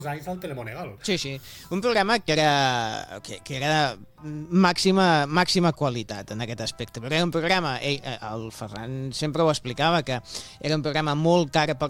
anys al Telemonegal. Sí. Un programa que era màxima qualitat en aquest aspecte, però era un programa, el Ferran sempre ho explicava, que era un programa molt car per